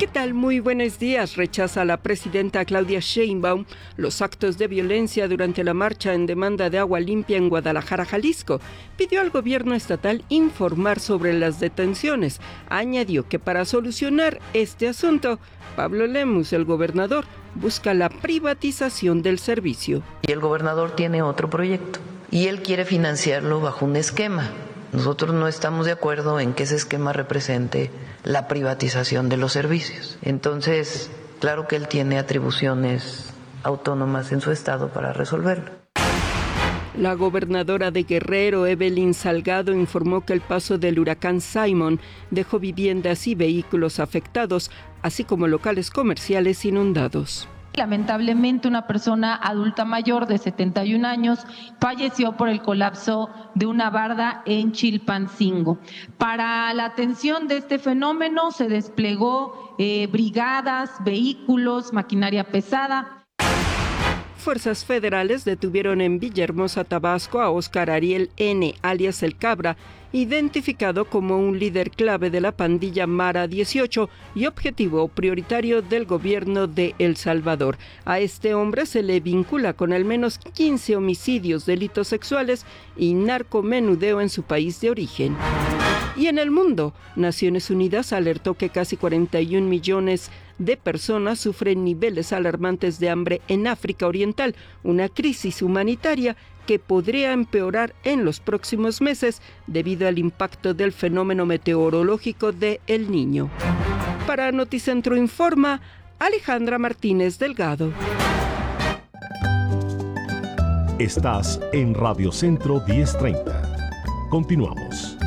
tal? Muy buenos días. Rechaza la presidenta Claudia Sheinbaum los actos de violencia durante la marcha en demanda de agua limpia en Guadalajara, Jalisco. Pidió al gobierno estatal informar sobre las detenciones. Añadió que para solucionar este asunto, Pablo Lemus, el gobernador, busca la privatización del servicio. Y el gobernador tiene otro proyecto y él quiere financiarlo bajo un esquema. Nosotros no estamos de acuerdo en que ese esquema represente la privatización de los servicios. Entonces, claro que él tiene atribuciones autónomas en su estado para resolverlo. La gobernadora de Guerrero, Evelyn Salgado, informó que el paso del huracán Simon dejó viviendas y vehículos afectados, así como locales comerciales inundados. Lamentablemente, una persona adulta mayor de 71 años falleció por el colapso de una barda en Chilpancingo. Para la atención de este fenómeno se desplegó brigadas, vehículos, maquinaria pesada. Fuerzas federales detuvieron en Villahermosa, Tabasco, a Óscar Ariel N., alias El Cabra, identificado como un líder clave de la pandilla Mara 18 y objetivo prioritario del gobierno de El Salvador. A este hombre se le vincula con al menos 15 homicidios, delitos sexuales y narcomenudeo en su país de origen. Y en el mundo, Naciones Unidas alertó que casi 41 millones de personas sufren niveles alarmantes de hambre en África Oriental, una crisis humanitaria que podría empeorar en los próximos meses debido al impacto del fenómeno meteorológico de El Niño. Para Noticentro Informa, Alejandra Martínez Delgado. Estás en Radio Centro 1030. Continuamos.